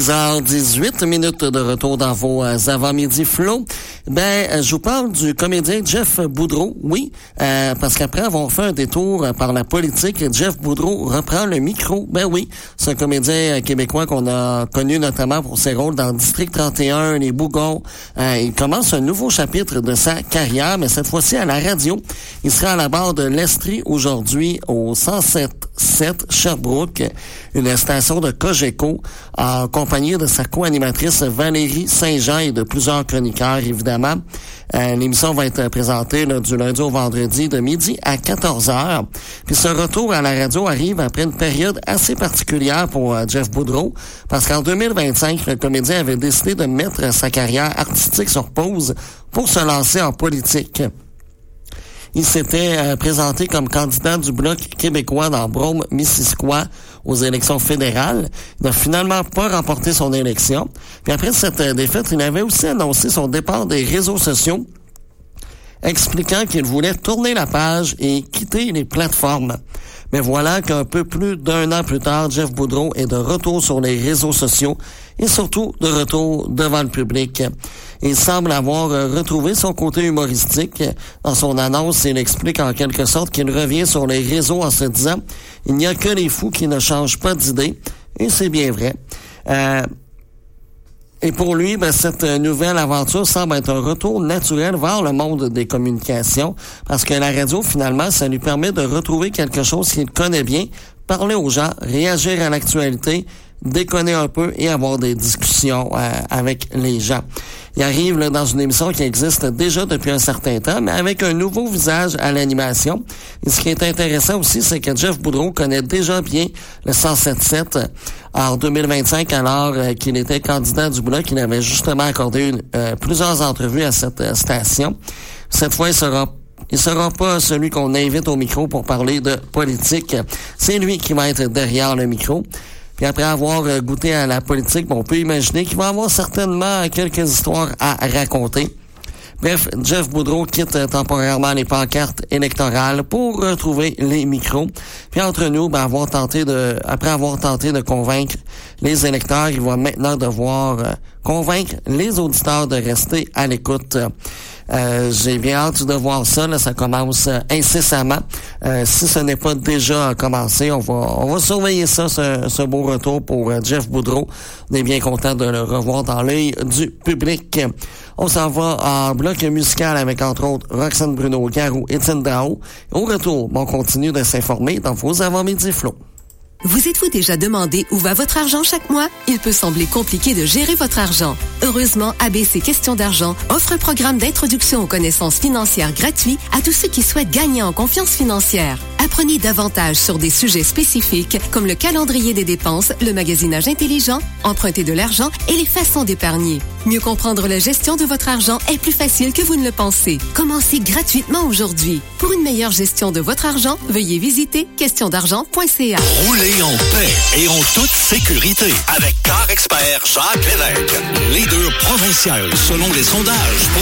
6h18 de retour dans vos avant-midi flots. Je vous parle du comédien Jeff Boudreau, oui, parce qu'après avoir fait un détour par la politique, Jeff Boudreau reprend le micro. Ben oui, c'est un comédien québécois qu'on a connu notamment pour ses rôles dans District 31, Les Bougons. Il commence un nouveau chapitre de sa carrière, mais cette fois-ci à la radio. Il sera à la barre de l'Estrie aujourd'hui au 107.7 Sherbrooke, une station de Cogeco, en compagnie de sa co-animatrice Valérie Saint-Jean et de plusieurs chroniqueurs, évidemment. L'émission va être présentée du lundi au vendredi de midi à 14h. Puis ce retour à la radio arrive après une période assez particulière pour Jeff Boudreau, parce qu'en 2025, le comédien avait décidé de mettre sa carrière artistique sur pause pour se lancer en politique. Il s'était présenté comme candidat du Bloc québécois dans Brome-Missisquoi aux élections fédérales. Il n'a finalement pas remporté son élection. Puis après cette défaite, il avait aussi annoncé son départ des réseaux sociaux, expliquant qu'il voulait tourner la page et quitter les plateformes. Mais voilà qu'un peu plus d'un an plus tard, Jeff Boudreau est de retour sur les réseaux sociaux et surtout de retour devant le public. Il semble avoir retrouvé son côté humoristique. Dans son annonce, il explique en quelque sorte qu'il revient sur les réseaux en se disant « Il n'y a que les fous qui ne changent pas d'idée ». Et c'est bien vrai. Et pour lui, cette nouvelle aventure semble être un retour naturel vers le monde des communications, parce que la radio, finalement, ça lui permet de retrouver quelque chose qu'il connaît bien, parler aux gens, réagir à l'actualité, déconner un peu et avoir des discussions avec les gens. Il arrive dans une émission qui existe déjà depuis un certain temps, mais avec un nouveau visage à l'animation. Et ce qui est intéressant aussi, c'est que Jeff Boudreau connaît déjà bien le 107.7. En 2025, alors qu'il était candidat du Bloc, il avait justement accordé plusieurs entrevues à cette station. Cette fois, il sera pas celui qu'on invite au micro pour parler de politique. C'est lui qui va être derrière le micro. Puis après avoir goûté à la politique, on peut imaginer qu'il va avoir certainement quelques histoires à raconter. Bref, Jeff Boudreau quitte temporairement les pancartes électorales pour retrouver les micros. Puis entre nous, après avoir tenté de convaincre les électeurs, il va maintenant devoir convaincre les auditeurs de rester à l'écoute. J'ai bien hâte de voir ça. Là, ça commence incessamment. Si ce n'est pas déjà commencé, on va surveiller ça, ce beau retour pour Jeff Boudreau. On est bien content de le revoir dans l'œil du public. On s'en va en bloc musical avec, entre autres, Roxane Bruno, Garou, Étienne Dao. Au retour, on continue de s'informer dans vos avant-midi flots. Vous êtes-vous déjà demandé où va votre argent chaque mois? Il peut sembler compliqué de gérer votre argent. Heureusement, ABC Questions d'argent offre un programme d'introduction aux connaissances financières gratuit à tous ceux qui souhaitent gagner en confiance financière. Apprenez davantage sur des sujets spécifiques comme le calendrier des dépenses, le magasinage intelligent, emprunter de l'argent et les façons d'épargner. Mieux comprendre la gestion de votre argent est plus facile que vous ne le pensez. Commencez gratuitement aujourd'hui. Pour une meilleure gestion de votre argent, veuillez visiter questiondargent.ca. Roulez en paix et en toute sécurité avec Car Expert Jacques Lévesque. Leader provincial selon les sondages pour